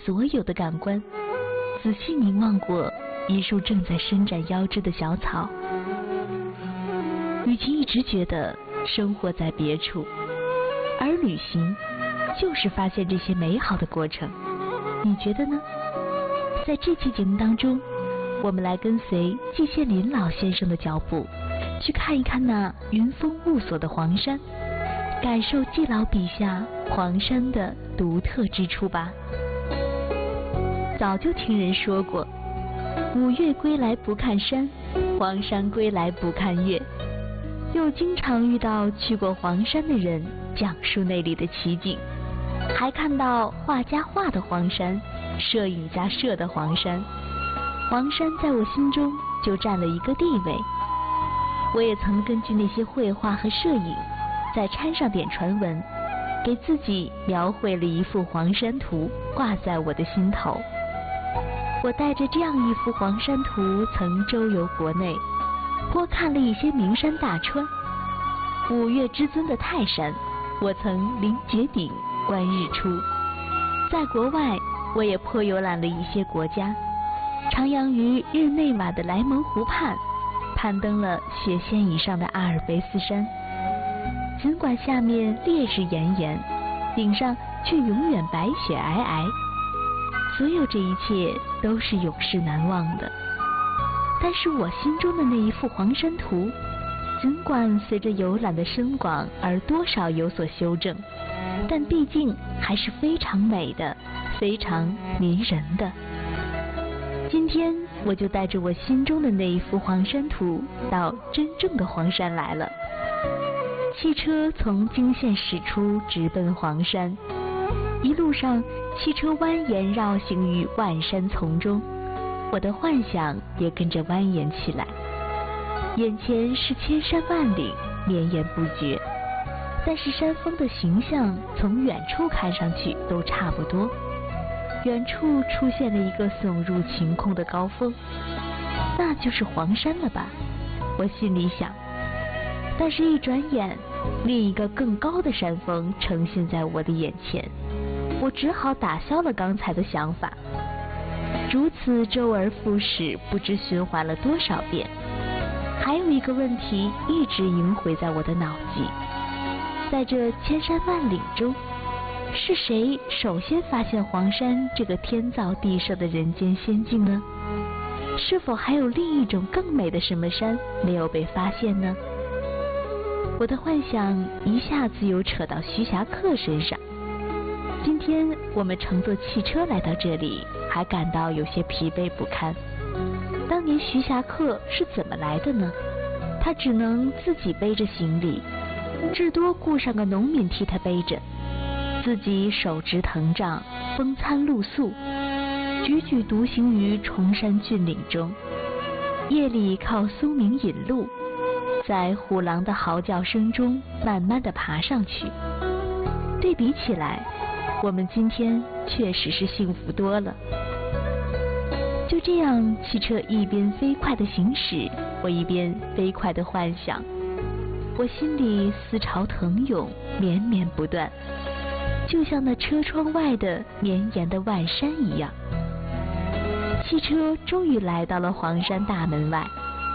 所有的感官，仔细凝望过一束正在伸展腰肢的小草。与其一直觉得生活在别处，而旅行就是发现这些美好的过程，你觉得呢？在这期节目当中，我们来跟随季羡林老先生的脚步，去看一看那云峰雾锁的黄山，感受季老笔下黄山的独特之处吧。早就听人说过，五岳归来不看山，黄山归来不看月。又经常遇到去过黄山的人讲述那里的奇景，还看到画家画的黄山，摄影家摄的黄山。黄山在我心中就占了一个地位。我也曾根据那些绘画和摄影，再掺上点传闻，给自己描绘了一幅黄山图，挂在我的心头。我带着这样一幅黄山图曾周游国内，颇看了一些名山大川。五岳之尊的泰山，我曾临绝顶观日出。在国外，我也颇游览了一些国家，徜徉于日内瓦的莱蒙湖畔，攀登了雪线以上的阿尔卑斯山。尽管下面烈日炎炎，顶上却永远白雪皑皑。所有这一切都是永世难忘的。但是我心中的那一幅黄山图，尽管随着游览的深广而多少有所修正，但毕竟还是非常美的，非常迷人的。今天我就带着我心中的那一幅黄山图，到真正的黄山来了。汽车从泾县驶出，直奔黄山。一路上，汽车蜿蜒绕行于万山丛中，我的幻想也跟着蜿蜒起来。眼前是千山万岭，绵延不绝，但是山峰的形象从远处看上去都差不多。远处出现了一个耸入晴空的高峰，那就是黄山了吧？我心里想。但是一转眼，另一个更高的山峰呈现在我的眼前，我只好打消了刚才的想法。如此周而复始，不知循环了多少遍。还有一个问题一直萦回在我的脑际，在这千山万岭中，是谁首先发现黄山这个天造地设的人间仙境呢？是否还有另一种更美的什么山没有被发现呢？我的幻想一下子又扯到徐霞客身上。今天我们乘坐汽车来到这里，还感到有些疲惫不堪。当年徐霞客是怎么来的呢？他只能自己背着行李，至多雇上个农民替他背着，自己手执藤杖，风餐露宿，踽踽独行于崇山峻岭中。夜里靠苏明引路，在虎狼的嚎叫声中慢慢地爬上去。对比起来，我们今天确实是幸福多了。就这样，汽车一边飞快地行驶，我一边飞快地幻想。我心里思潮腾涌，绵绵不断，就像那车窗外的绵延的万山一样。汽车终于来到了黄山大门外。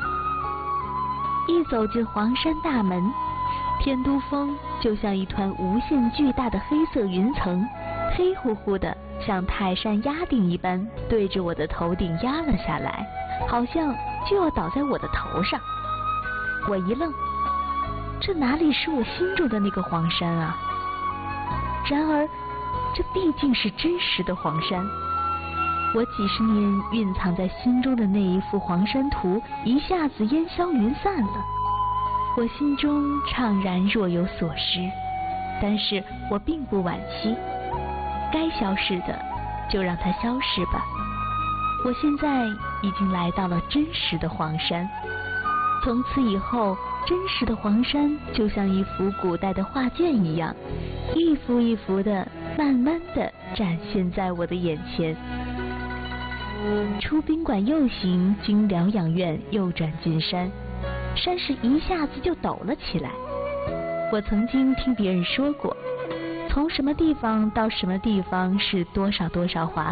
一走进黄山大门，天都峰就像一团无限巨大的黑色云层，黑乎乎的，像泰山压顶一般，对着我的头顶压了下来，好像就要倒在我的头上。我一愣，这哪里是我心中的那个黄山啊？然而，这毕竟是真实的黄山。我几十年蕴藏在心中的那一幅黄山图，一下子烟消云散了。我心中怅然若有所失，但是我并不惋惜，该消失的就让它消失吧。我现在已经来到了真实的黄山，从此以后，真实的黄山就像一幅古代的画卷一样，一幅一幅的慢慢的展现在我的眼前。出宾馆右行，经疗养院右转进山，山势一下子就陡了起来。我曾经听别人说过，从什么地方到什么地方是多少多少华